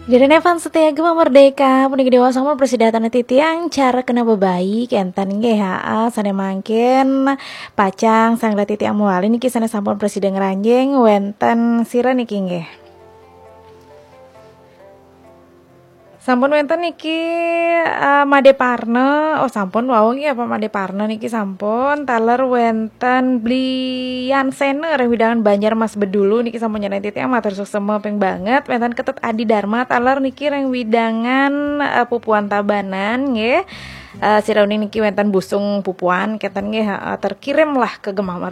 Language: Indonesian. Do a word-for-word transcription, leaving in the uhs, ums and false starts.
Dirinya fans setia Gema Merdeka puniki dewasa mah persidatan titiang cara kena bebaik enten ge ha sane mangkin pacang sangla titiang moali niki sane sampun presiden ngranjing wenten sira niki nggih. Sampun wenten niki uh, Made Parne, oh sampun wau nggih apa Made Parne niki sampun taler wenten Blian Sene reh widangan Banjar Mas Bedulu niki sampun nyanyi titiang matur suksema ping banget wenten Ketut Adi Dharma taler niki reng widangan uh, Pupuan Tabanan nggih. Uh, sirauni niki wenten Busung Pupuan keten nggih uh, terkirim lah ke Gema